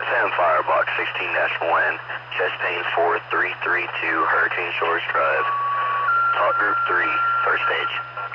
FM Firebox 16-1, Chastain 4332, Hurricane Shores Drive. Talk Group 3, first stage.